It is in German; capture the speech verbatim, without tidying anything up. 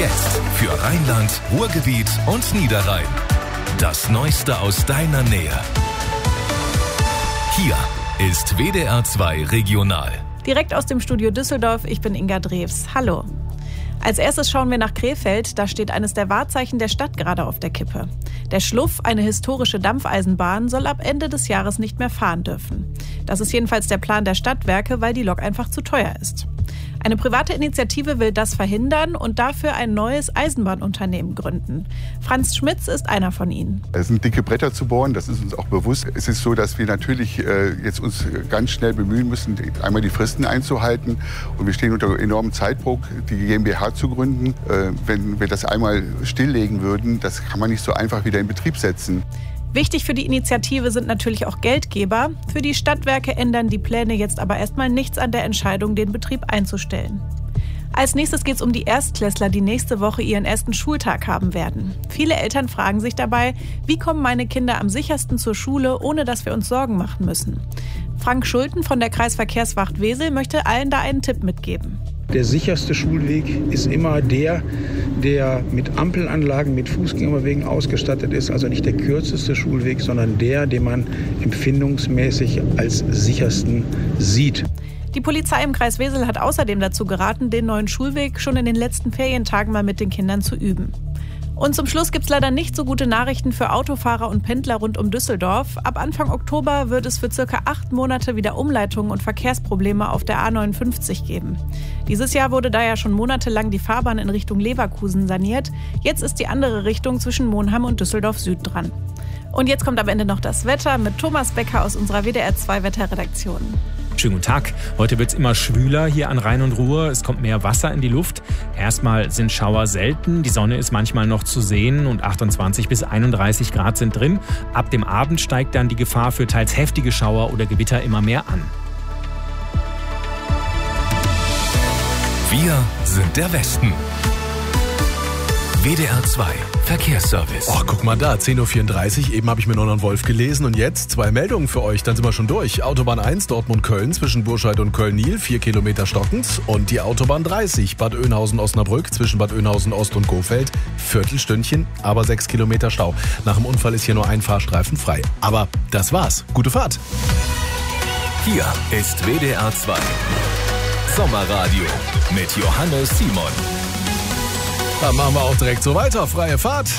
Jetzt für Rheinland, Ruhrgebiet und Niederrhein. Das Neueste aus deiner Nähe. Hier ist W D R zwei Regional. Direkt aus dem Studio Düsseldorf, ich bin Inga Drews. Hallo. Als erstes schauen wir nach Krefeld. Da steht eines der Wahrzeichen der Stadt gerade auf der Kippe. Der Schluff, eine historische Dampfeisenbahn, soll ab Ende des Jahres nicht mehr fahren dürfen. Das ist jedenfalls der Plan der Stadtwerke, weil die Lok einfach zu teuer ist. Eine private Initiative will das verhindern und dafür ein neues Eisenbahnunternehmen gründen. Franz Schmitz ist einer von ihnen. Es sind dicke Bretter zu bohren, das ist uns auch bewusst. Es ist so, dass wir natürlich äh, jetzt uns ganz schnell bemühen müssen, einmal die Fristen einzuhalten. Und wir stehen unter enormem Zeitdruck, die GmbH zu gründen. Äh, wenn wir das einmal stilllegen würden, das kann man nicht so einfach wieder in Betrieb setzen. Wichtig für die Initiative sind natürlich auch Geldgeber. Für die Stadtwerke ändern die Pläne jetzt aber erstmal nichts an der Entscheidung, den Betrieb einzustellen. Als nächstes geht es um die Erstklässler, die nächste Woche ihren ersten Schultag haben werden. Viele Eltern fragen sich dabei, wie kommen meine Kinder am sichersten zur Schule, ohne dass wir uns Sorgen machen müssen. Frank Schulten von der Kreisverkehrswacht Wesel möchte allen da einen Tipp mitgeben. Der sicherste Schulweg ist immer der, der mit Ampelanlagen, mit Fußgängerwegen ausgestattet ist. Also nicht der kürzeste Schulweg, sondern der, den man empfindungsmäßig als sichersten sieht. Die Polizei im Kreis Wesel hat außerdem dazu geraten, den neuen Schulweg schon in den letzten Ferientagen mal mit den Kindern zu üben. Und zum Schluss gibt es leider nicht so gute Nachrichten für Autofahrer und Pendler rund um Düsseldorf. Ab Anfang Oktober wird es für circa acht Monate wieder Umleitungen und Verkehrsprobleme auf der A neunundfünfzig geben. Dieses Jahr wurde da ja schon monatelang die Fahrbahn in Richtung Leverkusen saniert. Jetzt ist die andere Richtung zwischen Monheim und Düsseldorf Süd dran. Und jetzt kommt am Ende noch das Wetter mit Thomas Becker aus unserer W D R zwei Wetterredaktion. Schönen guten Tag. Heute wird es immer schwüler hier an Rhein und Ruhr. Es kommt mehr Wasser in die Luft. Erstmal sind Schauer selten. Die Sonne ist manchmal noch zu sehen und achtundzwanzig bis einunddreißig Grad sind drin. Ab dem Abend steigt dann die Gefahr für teils heftige Schauer oder Gewitter immer mehr an. Wir sind der Westen. W D R zwei Verkehrsservice. Oh, guck mal da, zehn Uhr vierunddreißig. Eben habe ich mir noch einen Wolf gelesen. Und jetzt zwei Meldungen für euch. Dann sind wir schon durch. Autobahn eins, Dortmund-Köln zwischen Burscheid und Köln-Nil, vier Kilometer stockend. Und die Autobahn dreißig, Bad Oeynhausen-Osnabrück zwischen Bad Oeynhausen-Ost und Gohfeld. Viertelstündchen, aber sechs Kilometer Stau. Nach dem Unfall ist hier nur ein Fahrstreifen frei. Aber das war's. Gute Fahrt. Hier ist W D R zwei Sommerradio mit Johannes Simon. Dann machen wir auch direkt so weiter. Freie Fahrt.